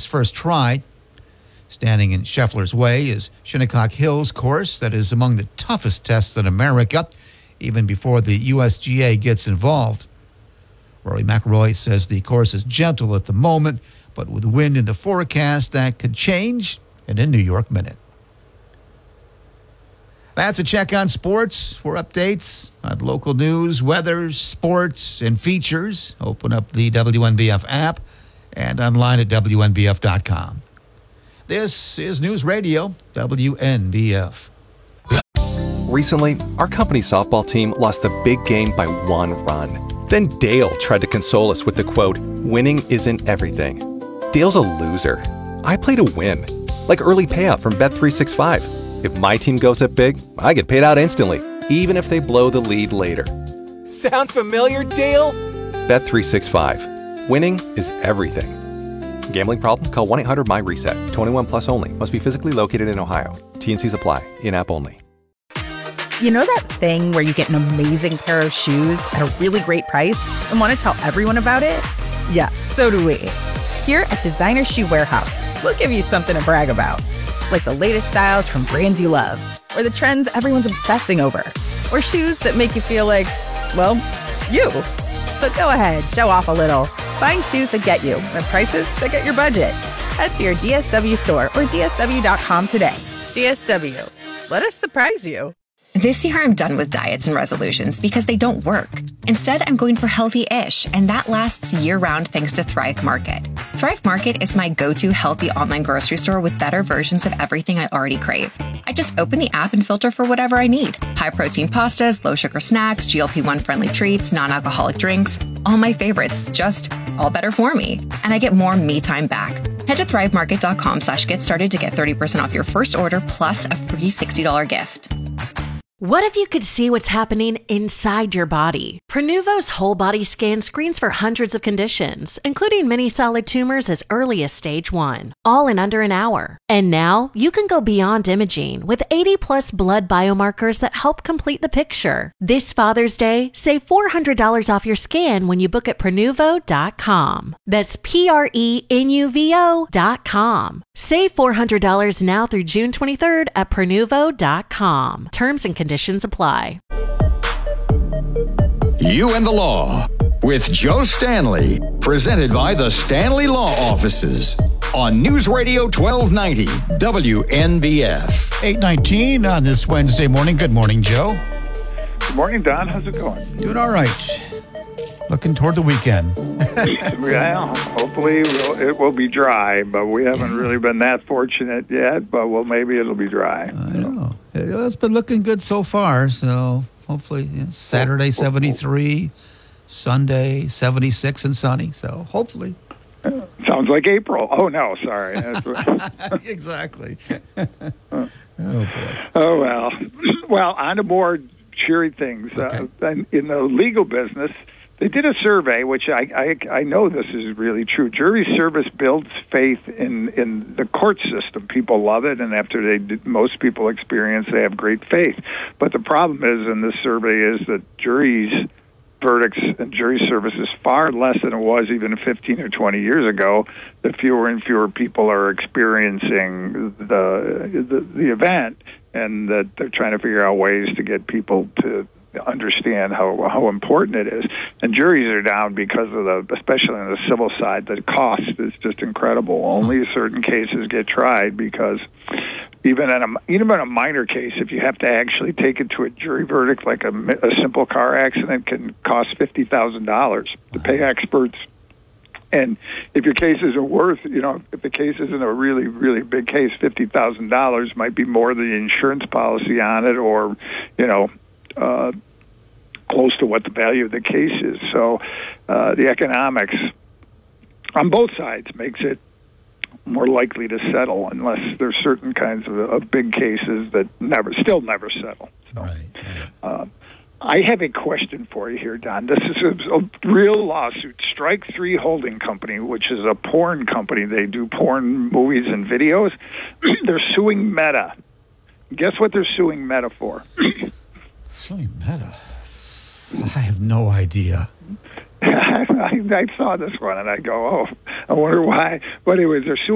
first try. Standing in Scheffler's way is Shinnecock Hills course that is among the toughest tests in America, even before the USGA gets involved. Rory McIlroy says the course is gentle at the moment, but with wind in the forecast, that could change in a New York minute. That's a check on sports. For updates on local news, weather, sports, and features, open up the WNBF app and online at WNBF.com. This is News Radio, WNBF. Recently, our company's softball team lost the big game by 1 run. Then Dale tried to console us with the quote, "Winning isn't everything." Dale's a loser. I play to win, like early payout from Bet365. If my team goes up big, I get paid out instantly, even if they blow the lead later. Sound familiar, Dale? Bet365. Winning is everything. Gambling problem? Call 1-800-MY-RESET. 21 plus only. Must be physically located in Ohio. T&Cs apply. In-app only. You know that thing where you get an amazing pair of shoes at a really great price and want to tell everyone about it? Yeah, so do we. Here at Designer Shoe Warehouse, we'll give you something to brag about. Like the latest styles from brands you love, or the trends everyone's obsessing over, or shoes that make you feel like, well, you. So go ahead, show off a little. Find shoes that get you at prices that get your budget. Head to your DSW store or DSW.com today. DSW. Let us surprise you. This year, I'm done with diets and resolutions because they don't work. Instead, I'm going for healthy-ish, and that lasts year-round thanks to Thrive Market. Thrive Market is my go-to healthy online grocery store with better versions of everything I already crave. I just open the app and filter for whatever I need. High-protein pastas, low-sugar snacks, GLP-1-friendly treats, non-alcoholic drinks. All my favorites, just all better for me. And I get more me time back. Head to thrivemarket.com/get started to get 30% off your first order plus a free $60 gift. What if you could see what's happening inside your body? Prenuvo's whole body scan screens for hundreds of conditions, including many solid tumors as early as stage 1, all in under an hour. And now you can go beyond imaging with 80 plus blood biomarkers that help complete the picture. This Father's Day, save $400 off your scan when you book at Prenuvo.com. That's Prenuvo.com. Save $400 now through June 23rd at Prenuvo.com. Terms and conditions apply. You and the Law with Joe Stanley, presented by the Stanley Law Offices on News Radio 1290 WNBF. 8:19 on this Wednesday morning. Good morning, Joe. Good morning, Don. How's it going? Doing all right. Looking toward the weekend. Well, hopefully it will be dry, but we haven't really been that fortunate yet, but maybe it'll be dry. I know. It's been looking good so far, so hopefully Saturday 73, Sunday 76 and sunny, so hopefully. Sounds like April. Oh, no, sorry. Exactly. Oh, boy. Oh, well. Well, on to more cheery things. Okay. In the legal business, they did a survey, which I know this is really true. Jury service builds faith in the court system. People love it, and after most people experience, they have great faith. But the problem is, in this survey, is that juries' verdicts and jury service is far less than it was even 15 or 20 years ago. That fewer and fewer people are experiencing the event, and that they're trying to figure out ways to get people to understand how important it is. And juries are down because of especially on the civil side, the cost is just incredible. Only certain cases get tried because even in a minor case, if you have to actually take it to a jury verdict, like a simple car accident can cost $50,000 to pay experts. And if your cases are worth, if the case isn't a really, really big case, $50,000 might be more than the insurance policy on it, or, close to what the value of the case is. So the economics on both sides makes it more likely to settle, unless there's certain kinds of big cases that still never settle. So, Right. I have a question for you here, Don. This is a real lawsuit. Strike 3 Holding Company, which is a porn company. They do porn movies and videos. They're suing Meta. Guess what they're suing Meta for? Suing Meta? I have no idea. I saw this one, and I go, I wonder why. But anyways, they're suing